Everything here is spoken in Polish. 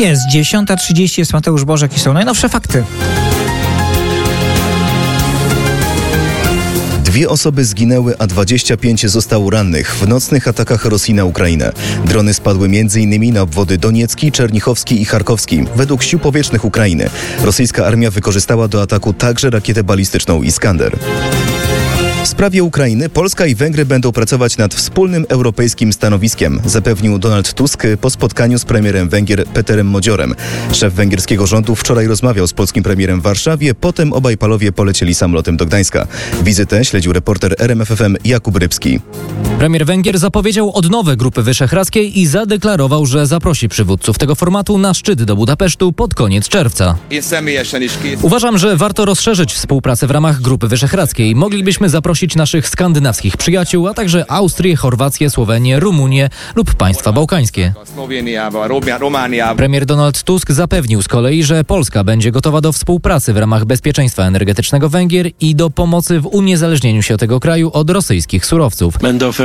Jest 10:30, jest Mateusz Bożek i są najnowsze fakty. 2 osoby zginęły, a 25 zostało rannych w nocnych atakach Rosji na Ukrainę. Drony spadły m.in. na obwody Doniecki, Czernichowski i Charkowski. Według sił powietrznych Ukrainy rosyjska armia wykorzystała do ataku także rakietę balistyczną Iskander. W sprawie Ukrainy Polska i Węgry będą pracować nad wspólnym europejskim stanowiskiem, zapewnił Donald Tusk po spotkaniu z premierem Węgier Peterem Modziorem. Szef węgierskiego rządu wczoraj rozmawiał z polskim premierem w Warszawie, potem obaj panowie polecieli samolotem do Gdańska. Wizytę śledził reporter RMFFM Jakub Rybski. Premier Węgier zapowiedział odnowę Grupy Wyszehradzkiej i zadeklarował, że zaprosi przywódców tego formatu na szczyt do Budapesztu pod koniec czerwca. Uważam, że warto rozszerzyć współpracę w ramach Grupy Wyszehradzkiej. Moglibyśmy zaprosić naszych skandynawskich przyjaciół, a także Austrię, Chorwację, Słowenię, Rumunię lub państwa bałkańskie. Premier Donald Tusk zapewnił z kolei, że Polska będzie gotowa do współpracy w ramach bezpieczeństwa energetycznego Węgier i do pomocy w uniezależnieniu się tego kraju od rosyjskich surowców.